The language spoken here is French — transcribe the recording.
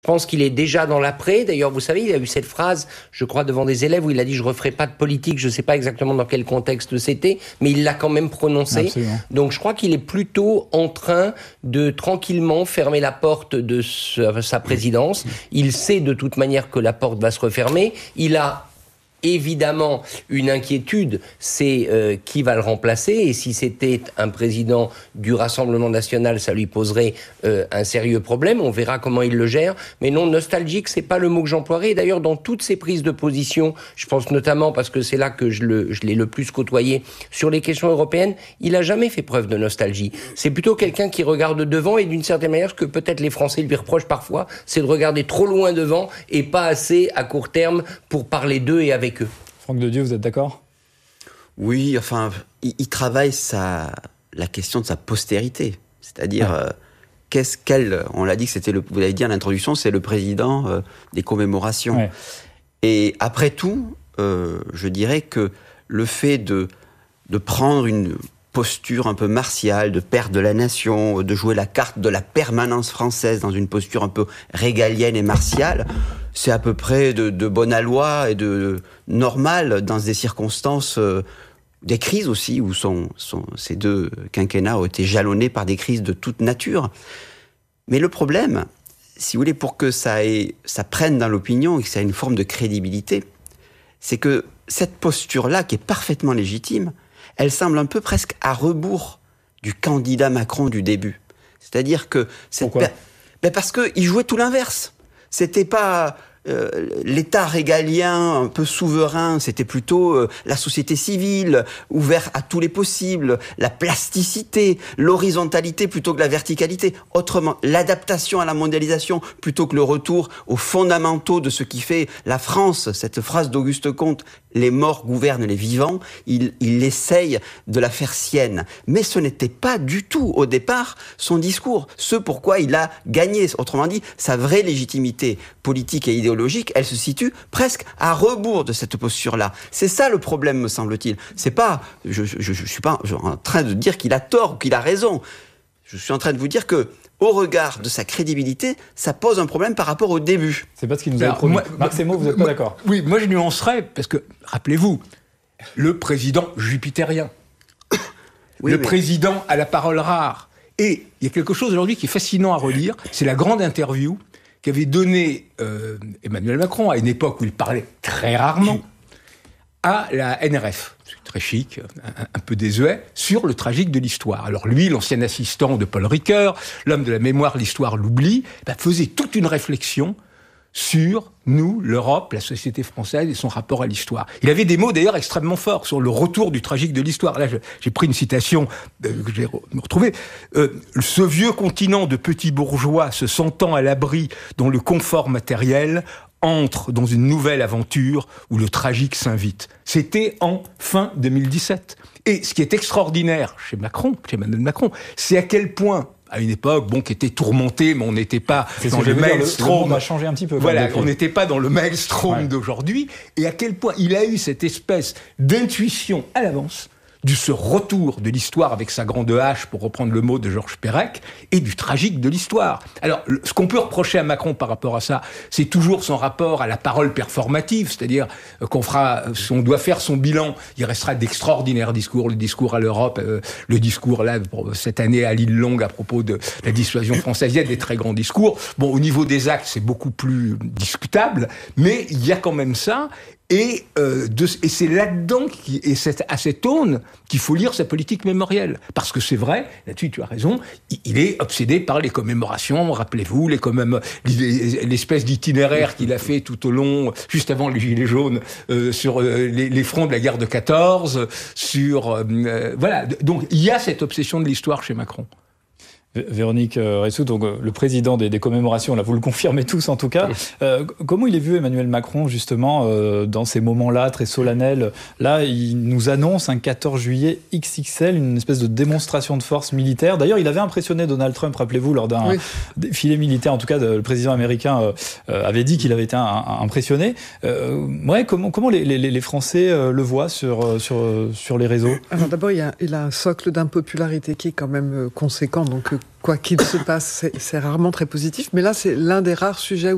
Je pense qu'il est déjà dans l'après. D'ailleurs, vous savez, il a eu cette phrase, je crois, devant des élèves où il a dit « je referai pas de politique ». Je ne sais pas exactement dans quel contexte c'était, mais il l'a quand même prononcé. Absolument. Donc je crois qu'il est plutôt en train de tranquillement fermer la porte de sa présidence. Il sait de toute manière que la porte va se refermer. Il a évidemment une inquiétude, c'est qui va le remplacer, et si c'était un président du Rassemblement national, ça lui poserait un sérieux problème. On verra comment il le gère, mais non, nostalgique, c'est pas le mot que j'emploierais. Et d'ailleurs, dans toutes ses prises de position, je pense notamment parce que c'est là que je l'ai le plus côtoyé sur les questions européennes, il a jamais fait preuve de nostalgie. C'est plutôt quelqu'un qui regarde devant, et d'une certaine manière, ce que peut-être les Français lui reprochent parfois, c'est de regarder trop loin devant et pas assez à court terme pour parler d'eux et avec eux. Franck Dedieu, vous êtes d'accord ? Oui, enfin, il travaille la question de sa postérité. C'est-à-dire, on l'a dit que c'était vous l'avez dit à l'introduction, c'est le président des commémorations. Ouais. Et après tout, je dirais que le fait de prendre une posture un peu martiale, de père de la nation, de jouer la carte de la permanence française dans une posture un peu régalienne et martiale, c'est à peu près de bonne aloi et de normal dans des circonstances, des crises aussi, où ces deux quinquennats ont été jalonnés par des crises de toute nature. Mais le problème, si vous voulez, pour que ça prenne dans l'opinion et que ça ait une forme de crédibilité, c'est que cette posture-là, qui est parfaitement légitime, elle semble un peu presque à rebours du candidat Macron du début. C'est-à-dire que... Pourquoi ? Parce qu'il jouait tout l'inverse. C'était pas l'État régalien un peu souverain, c'était plutôt la société civile, ouvert à tous les possibles, la plasticité, l'horizontalité plutôt que la verticalité. Autrement, l'adaptation à la mondialisation plutôt que le retour aux fondamentaux de ce qui fait la France. Cette phrase d'Auguste Comte, les morts gouvernent les vivants, il essaye de la faire sienne. Mais ce n'était pas du tout, au départ, son discours. Ce pourquoi il a gagné. Autrement dit, sa vraie légitimité politique et idéologique, elle se situe presque à rebours de cette posture-là. C'est ça le problème, me semble-t-il. C'est pas, je suis pas en train de dire qu'il a tort ou qu'il a raison. Je suis en train de vous dire que, au regard de sa crédibilité, ça pose un problème par rapport au début. C'est pas ce qu'il nous a promis. Marc Semo, vous n'êtes pas d'accord ? Oui, moi je nuancerais, parce que, rappelez-vous, le président jupitérien, président à la parole rare. Et il y a quelque chose aujourd'hui qui est fascinant à relire, c'est la grande interview qu'avait donnée Emmanuel Macron, à une époque où il parlait très rarement, à la NRF. Très chic, un peu désuet, sur le tragique de l'histoire. Alors lui, l'ancien assistant de Paul Ricoeur, l'homme de la mémoire, l'histoire, l'oubli, faisait toute une réflexion sur nous, l'Europe, la société française et son rapport à l'histoire. Il avait des mots d'ailleurs extrêmement forts sur le retour du tragique de l'histoire. Là, j'ai pris une citation que j'ai retrouvée. Ce vieux continent de petits bourgeois se sentant à l'abri dans le confort matériel entre dans une nouvelle aventure où le tragique s'invite. C'était en fin 2017. Et ce qui est extraordinaire chez Emmanuel Macron, c'est à quel point, à une époque, qui était tourmentée, mais on n'était pas dans le maelstrom. Le monde a changé un petit peu. Voilà, on n'était pas dans le maelstrom d'aujourd'hui. Et à quel point il a eu cette espèce d'intuition à l'avance de ce retour de l'histoire avec sa grande hache, pour reprendre le mot de Georges Perec, et du tragique de l'histoire. Alors, ce qu'on peut reprocher à Macron par rapport à ça, c'est toujours son rapport à la parole performative, c'est-à-dire si on doit faire son bilan, il restera d'extraordinaires discours, le discours à l'Europe, le discours là, cette année à l'île Longue à propos de la dissuasion française, il y a des très grands discours. Au niveau des actes, c'est beaucoup plus discutable, mais il y a quand même ça. Et c'est là-dedans, à cette aune, qu'il faut lire sa politique mémorielle. Parce que c'est vrai, là-dessus tu as raison, il est obsédé par les commémorations, rappelez-vous, l'espèce d'itinéraire qu'il a fait tout au long, juste avant les Gilets jaunes, sur les fronts de la guerre de 14, voilà. Donc il y a cette obsession de l'histoire chez Macron. Véronique Ressou, donc le président des commémorations, là vous le confirmez tous en tout cas. Comment il est vu Emmanuel Macron justement dans ces moments-là très solennels? Là, il nous annonce un 14 juillet XXL, une espèce de démonstration de force militaire. D'ailleurs, il avait impressionné Donald Trump, rappelez-vous, lors d'un défilé militaire. En tout cas, le président américain avait dit qu'il avait été impressionné. Comment les Français le voient sur les réseaux? Alors d'abord, il a un socle d'impopularité qui est quand même conséquent, donc quoi qu'il se passe, c'est rarement très positif. Mais là, c'est l'un des rares sujets où